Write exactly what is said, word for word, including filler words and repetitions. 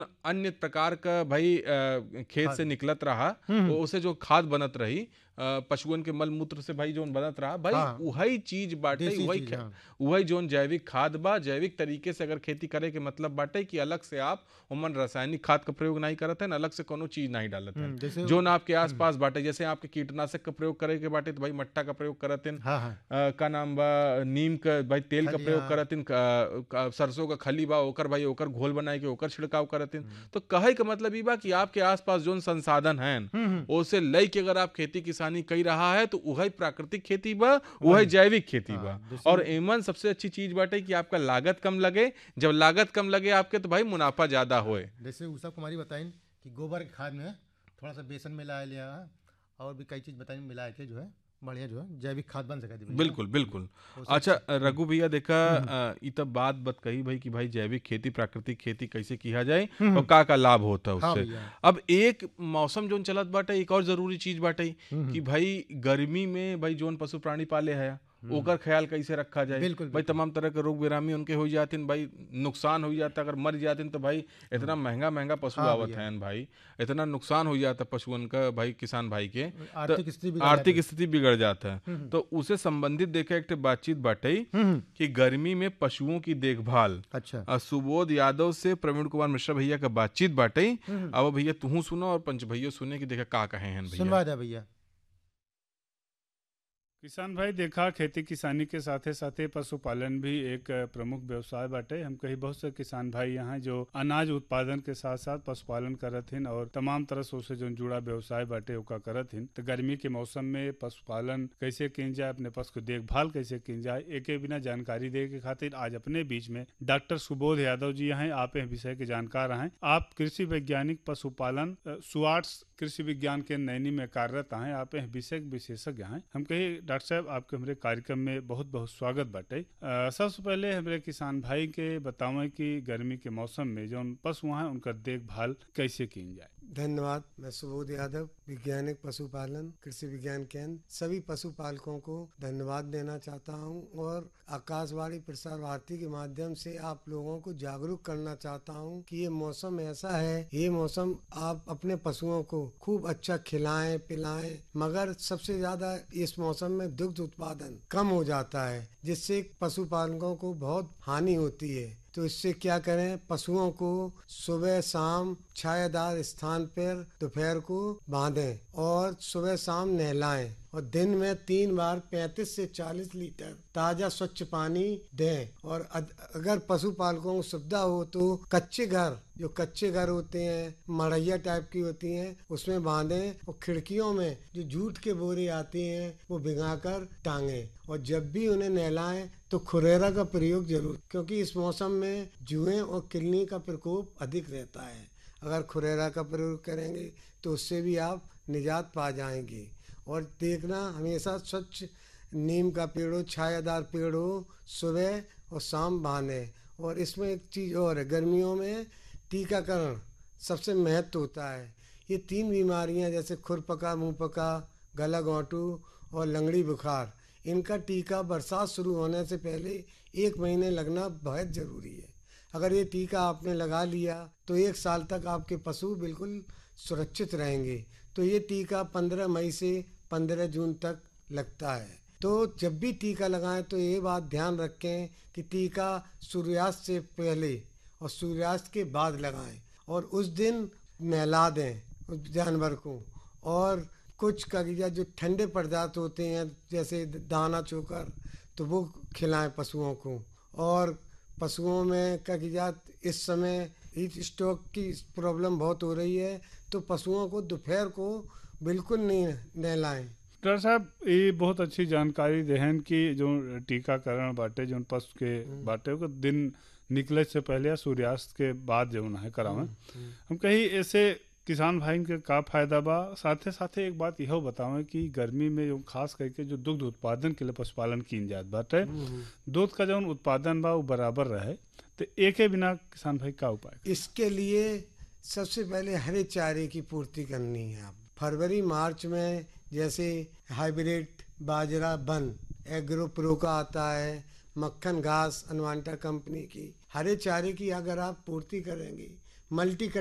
अन्य प्रकार का भाई अ, खेत से खाद। निकलत रहा, हुँ, हुँ। वो उसे जो खाद बनत रही, अ, पशुअन के मल मूत्र से भाई जोन बनत रहा भाई, हाँ, वही चीज बाटे, देसी वही चीज़, खे- हाँ। वही जोन जैविक खाद बा। जैविक तरीके से अगर खेती करे के मतलब बाटे कि अलग से आप उमन रासायनिक खाद का प्रयोग नहीं करत हैं, अलग से कोनो चीज नहीं डालत हैं। हुँ, जैसे वो जोन आपके हुँ, आसपास बाटे, जैसे आपके कीटनाशक का प्रयोग करे के बाटे तो भाई मट्टा का प्रयोग करत हैं। हाँ, हाँ। अ, का नाम बा, नीम का भाई तेल का खलिया। प्रयोग करत हैं। क- क- सरसों का खली बा, ओकर भाई ओकर घोल बनाए के ओकर छिड़काव करत हैं। हुँ। तो कहे का मतलब ई बा कि आपके आसपास जोन संसाधन हैं, हुँ, हुँ। ओसे लई के अगर आप खेती किसानी कई रहा है तो वही प्राकृतिक खेती बा, वही वही। जैविक खेती बा। हाँ, जैसे और वो एमन सबसे अच्छी चीज बाटे कि आपका लागत कम लगे। जब लागत कम लगे आपके तो भाई मुनाफा ज्यादा हाँ, होए। जैसे उषा कुमारी बताईं कि गोबर के खाद में थोड़ा-सा बेसन मिला लिया और भी कई चीज़ बताई मिला के जो है बढ़िया जो है जैविक खाद बन सके भैया ना? बिल्कुल बिल्कुल। उससे अच्छा अच्छी हुँ, रघु भैया देखा, हुँ, हुँ। अ, ई तब बात बत कही भाई कि भाई जैविक खेती प्राकृतिक खेती कैसे किया जाए हुँ, और हुँ। का का लाभ होता है हाँ उससे। भैया। अब एक मौसम जोन चलत बाटे, एक और जरूरी चीज बाटे हुँ, कि हुँ। भाई गर्मी में भाई जोन पशु प्राणी पाले है हुँ। ओकर ख्याल कैसे रखा जाए। बिल्कुल, भाई बिल्कुल। तमाम तरह के रोग बेरामी उनके हो जाते भाई, नुकसान हो जाता, अगर मर जाते तो भाई इतना हुँ। महंगा महंगा पशु हाँ आवत भैया। हैं भाई, इतना नुकसान हो जाता पशुअन का भाई, किसान भाई के। तो आर्थिक स्थिति बिगड़ जाती आर्थिक है। स्थिति बिगड़ जाता है। हुँ, हुँ। तो उसे संबंधित देखे एक ठे बातचीत बाटे हुँ, हुँ। कि गर्मी में पशुओं की देखभाल। अच्छा। अ, सुबोध यादव से प्रवीण कुमार मिश्रा भैया का बातचीत बाटे। हुँ, हुँ। अब भैया तू सुनो और पंच भैया सुने कि देखा का कहे हैं भैया। सुनवा दे भैया। किसान भाई देखा, खेती किसानी के साथे साथे पशुपालन भी एक अ, प्रमुख व्यवसाय बाटे। हम कही बहुत से किसान भाई यहाँ जो अनाज उत्पादन के साथ साथ पशुपालन करत हिन और तमाम तरह से उससे जो जुड़ा व्यवसाय बाटे ओका करत हिन। तो गर्मी के मौसम में पशुपालन कैसे किन जाए, अपने पशु की देखभाल कैसे किन जाए, एके बिना जानकारी दे के खातिर आज अपने बीच में डॉक्टर सुबोध यादव जी हैं। आप इस विषय के जानकार हैं। आप कृषि वैज्ञानिक पशुपालन अ, सुआट्स कृषि विज्ञान के नैनी में कार्यरत हैं। आप इस विषय के विशेषज्ञ हैं। हम कही डॉक्टर साहब आपके हमारे कार्यक्रम में बहुत बहुत स्वागत बाटे। अ, सबसे पहले हमारे किसान भाई के बतावें कि गर्मी के मौसम में जो पशु हैं उनका देखभाल कैसे की जाए। धन्यवाद। मैं सुबोध यादव, वैज्ञानिक पशुपालन कृषि विज्ञान केंद्र, सभी पशुपालकों को धन्यवाद देना चाहता हूं और आकाशवाणी प्रसार भारती के माध्यम से आप लोगों को जागरूक करना चाहता हूं कि ये मौसम ऐसा है, ये मौसम आप अपने पशुओं को खूब अच्छा खिलाएं पिलाएं, मगर सबसे ज्यादा इस मौसम में दुग्ध उत्पादन कम हो जाता है, जिससे पशुपालकों को बहुत हानि होती है। तो इससे क्या करें, पशुओं को सुबह शाम छायादार स्थान पर दोपहर को बांधें और सुबह शाम नहलाएं और दिन में तीन बार पैंतीस से चालीस लीटर ताज़ा स्वच्छ पानी दें। और अद- अगर पशुपालकों को सुविधा हो तो कच्चे घर, जो कच्चे घर होते हैं मड़ैया टाइप की होती हैं, उसमें बांधें और खिड़कियों में जो जूट के बोरे आती हैं वो भिगाकर टांगें। और जब भी उन्हें नहलाएं तो खुरेरा का प्रयोग जरूर, क्योंकि इस मौसम में जुएं और किलनी का प्रकोप अधिक रहता है। अगर खुरेरा का प्रयोग करेंगे तो उससे भी आप निजात पा जाएंगे। और देखना हमेशा स्वच्छ नीम का पेड़ हो, छायादार पेड़ हो, सुबह और शाम बांधें। और इसमें एक चीज़ और है, गर्मियों में टीकाकरण सबसे महत्व होता है। ये तीन बीमारियां जैसे खुरपका, मुंह पका, गला घोंटू और लंगड़ी बुखार, इनका टीका बरसात शुरू होने से पहले एक महीने लगना बहुत ज़रूरी है। अगर ये टीका आपने लगा लिया तो एक साल तक आपके पशु बिल्कुल सुरक्षित रहेंगे। तो ये टीका पंद्रह मई से पंद्रह जून तक लगता है। तो जब भी टीका लगाएं तो ये बात ध्यान रखें कि टीका सूर्यास्त से पहले और सूर्यास्त के बाद लगाएं और उस दिन नहला दें उस जानवर को। और कुछ कगिया जो ठंडे पदार्थ होते हैं जैसे दाना चोकर, तो वो खिलाएं पशुओं को। और पशुओं में कगिया इस समय हीट स्ट्रोक की प्रॉब्लम बहुत हो रही है, तो पशुओं को दोपहर को बिल्कुल नहीं नहलाएं। डॉक्टर साहब ये बहुत अच्छी जानकारी देहन कि जो टीकाकरण बाटे जो पशु के बाटे को दिन निकले से पहले या सूर्यास्त के बाद जो है करावें। हम कही ऐसे किसान भाई के का फायदा बा। साथे साथे एक बात यह बतावें कि गर्मी में जो खास करके जो दुग्ध उत्पादन के लिए पशुपालन की जात बाटे, दूध का जो उत्पादन बा वो बराबर रहे, तो एक के बिना किसान भाई का उपाय? इसके लिए सबसे पहले हरे चारे की पूर्ति करनी है। आप फरवरी मार्च में जैसे हाइब्रिड बाजरा बन एग्रो प्रो का आता है, मक्खन घास अनवांटा कंपनी की, हरे चारे की अगर आप पूर्ति करेंगे मल्टी